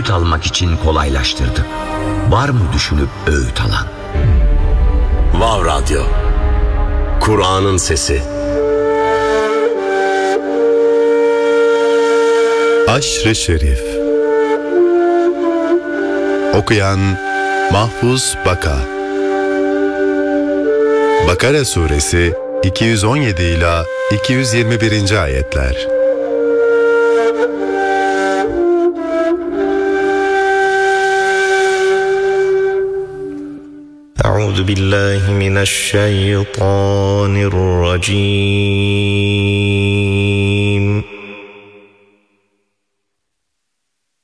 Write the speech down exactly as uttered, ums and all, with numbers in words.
öğüt almak için kolaylaştırdık. Var mı düşünüp öğüt alan? Vav Radyo, Kur'an'ın sesi. Aşr-ı Şerif. Okuyan Mahfuz Baka. Bakara Suresi iki yüz on yedi ila iki yüz yirmi birinci ayetler. Euzu billahi mineşşeytanirracim.